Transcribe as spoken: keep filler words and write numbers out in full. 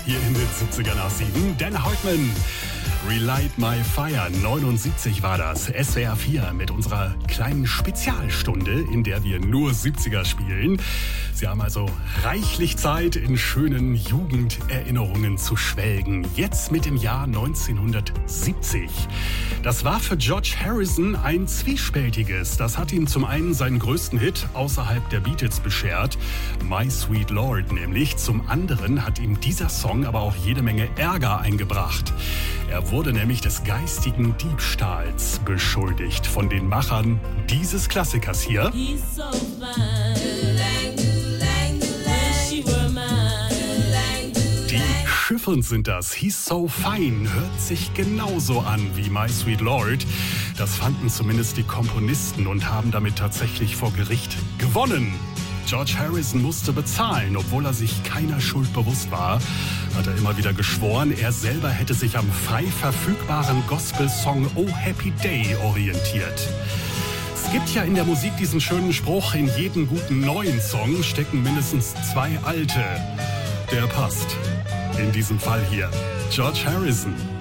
Hier in den siebziger nach sieben, Dan Hartman. Relight My Fire, neunundsiebzig war das. S W R vier mit unserer kleinen Spezialstunde, in der wir nur siebziger spielen. Sie haben also reichlich Zeit, in schönen Jugenderinnerungen zu schwelgen. Jetzt mit dem Jahr neunzehnhundertsiebzig. Das war für George Harrison ein zwiespältiges. Das hat ihm zum einen seinen größten Hit außerhalb der Beatles beschert, My Sweet Lord nämlich. Zum anderen hat ihm dieser Song aber auch jede Menge Ärger eingebracht. Er wurde nämlich des geistigen Diebstahls beschuldigt von den Machern dieses Klassikers hier. Die Chiffren sind das. He's so fine hört sich genauso an wie My Sweet Lord. Das fanden zumindest die Komponisten und haben damit tatsächlich vor Gericht gewonnen. George Harrison musste bezahlen, obwohl er sich keiner Schuld bewusst war. Hat er immer wieder geschworen, er selber hätte sich am frei verfügbaren Gospel-Song Oh Happy Day orientiert. Es gibt ja in der Musik diesen schönen Spruch, in jedem guten neuen Song stecken mindestens zwei alte. Der passt. In diesem Fall hier George Harrison.